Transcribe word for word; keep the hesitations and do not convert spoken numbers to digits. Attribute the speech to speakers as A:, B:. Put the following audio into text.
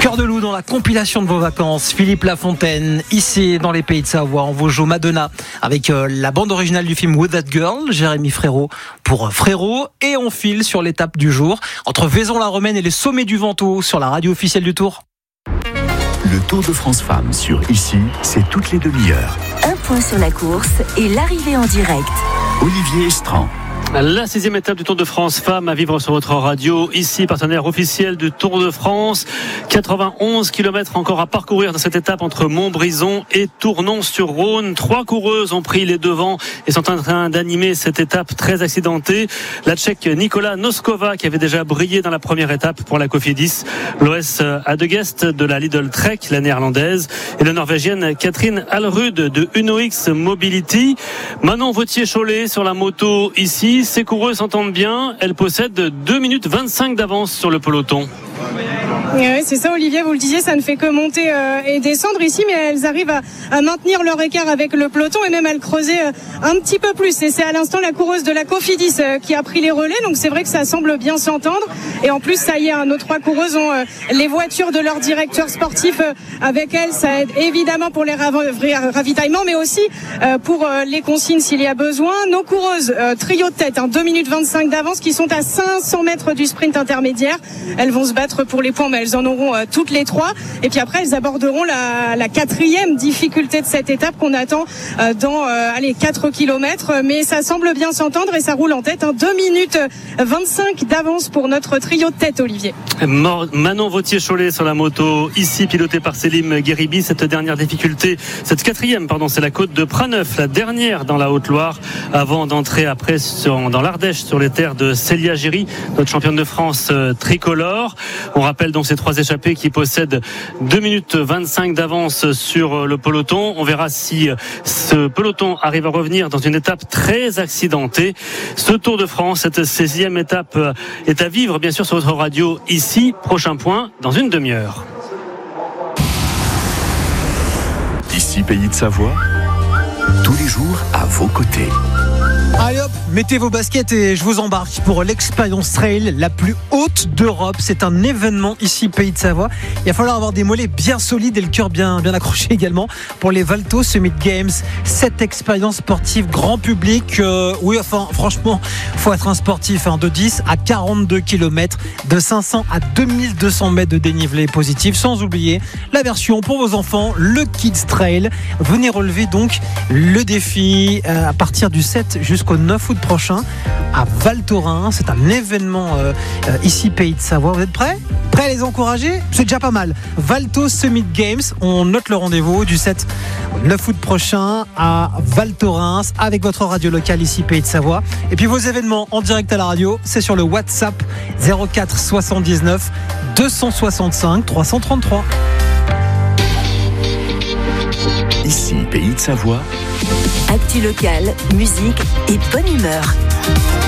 A: Cœur de loup dans la compilation de vos vacances. Philippe Lafontaine, ici dans les Pays de Savoie. On vous joue Madonna avec euh, la bande originale du film With That Girl, Jérémy Frérot pour euh, Frérot. Et on file sur l'étape du jour entre Vaison-la-Romaine et les sommets du Ventoux sur la radio officielle du Tour.
B: Le Tour de France Femmes sur Ici, c'est toutes les demi-heures.
C: Un point sur la course et l'arrivée en direct.
B: Olivier Estran.
D: La sixième étape du Tour de France Femmes à vivre sur votre radio. Ici, partenaire officiel du Tour de France. quatre-vingt-onze kilomètres encore à parcourir dans cette étape entre Montbrison et Tournon-sur-Rhône. Trois coureuses ont pris les devants et sont en train d'animer cette étape très accidentée. La Tchèque Nikola Noskova qui avait déjà brillé dans la première étape pour la Cofidis. L'O S Adegest de la Lidl Trek, la néerlandaise. Et la Norvégienne Catherine Alrud de Uno X Mobility. Manon Vautier-Cholet sur la moto ici. Ces coureuses s'entendent bien, elles possèdent deux minutes vingt-cinq d'avance sur le peloton.
E: Oui, c'est ça Olivier, vous le disiez, ça ne fait que monter euh, et descendre ici, mais elles arrivent à, à maintenir leur écart avec le peloton et même à le creuser euh, un petit peu plus. Et c'est à l'instant la coureuse de la Cofidis euh, qui a pris les relais, donc c'est vrai que ça semble bien s'entendre. Et en plus, ça y est, hein, nos trois coureuses ont euh, les voitures de leur directeur sportif euh, avec elles. Ça aide évidemment pour les rav- ravitaillements, mais aussi euh, pour euh, les consignes s'il y a besoin. Nos coureuses, euh, trio de tête, hein, deux minutes vingt-cinq d'avance, qui sont à cinq cents mètres du sprint intermédiaire. Elles vont se battre pour les points, mais elles en auront euh, toutes les trois. Et puis après, elles aborderont la, la quatrième difficulté de cette étape qu'on attend euh, dans euh, allez, quatre kilomètres. Mais ça semble bien s'entendre et ça roule en tête. Hein, deux minutes vingt-cinq d'avance pour notre trio de tête, Olivier.
D: Manon Vautier-Cholet sur la moto, ici pilotée par Célim Guéribi. Cette dernière difficulté, cette quatrième, pardon, c'est la côte de Praneuf, la dernière dans la Haute-Loire, avant d'entrer après sur, dans l'Ardèche, sur les terres de Célia Giry, notre championne de France euh, tricolore. On rappelle donc ces trois échappés qui possèdent deux minutes vingt-cinq d'avance sur le peloton. On verra si ce peloton arrive à revenir dans une étape très accidentée. Ce Tour de France, cette sixième étape est à vivre bien sûr sur votre radio ici. Prochain point dans une demi-heure.
B: Ici, Pays de Savoie, tous les jours à vos côtés.
A: Allez hop, mettez vos baskets et je vous embarque pour l'expérience trail la plus haute d'Europe. C'est un événement ici, Pays de Savoie. Il va falloir avoir des mollets bien solides et le cœur bien, bien accroché également pour les Valto Summit Games. Cette expérience sportive grand public, euh, oui, enfin, franchement, faut être un sportif hein, de dix à quarante-deux kilomètres, de cinq cents à deux mille deux cents mètres de dénivelé positif, sans oublier la version pour vos enfants, le Kids Trail. Venez relever donc le défi euh, à partir du sept jusqu'au neuf août prochain à Val Thorens. C'est un événement euh, euh, ici Pays de Savoie. Vous êtes prêts ? Prêts à les encourager ? C'est déjà pas mal. Valto Summit Games, on note le rendez-vous du sept au neuf août prochain à Val Thorens avec votre radio locale ici Pays de Savoie. Et puis vos événements en direct à la radio, c'est sur le WhatsApp zéro quatre soixante-dix-neuf deux cent soixante-cinq trois cent trente-trois.
B: Ici, Pays de Savoie.
C: Actu locale, musique et bonne humeur.